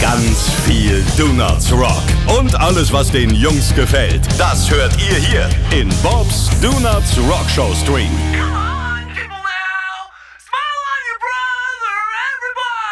Ganz viel Donuts Rock. Und alles, was den Jungs gefällt, das hört ihr hier in Bobs Donuts Rock Show Stream.